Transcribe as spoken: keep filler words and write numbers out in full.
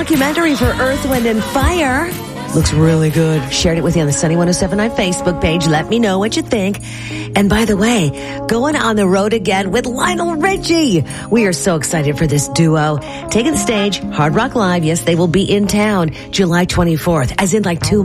documentary for Earth, Wind, and Fire. Looks really good. Shared it with you on the Sunny one oh seven point nine Facebook page. Let me know what you think. And by the way, going on the road again with Lionel Richie. We are so excited for this duo. Taking the stage, Hard Rock Live. Yes, they will be in town July twenty-fourth, as in like two